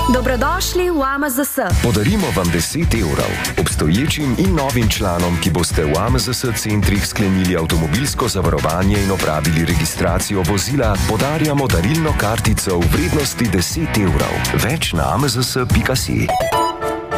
Dobrodošli v AMZS. Podarimo vam 10 evrov. Obstoječim in novim članom, ki boste v AMZS centrih sklenili avtomobilsko zavarovanje in opravili registracijo vozila, podarjamo darilno kartico v vrednosti 10 evrov. Več na amzs.si.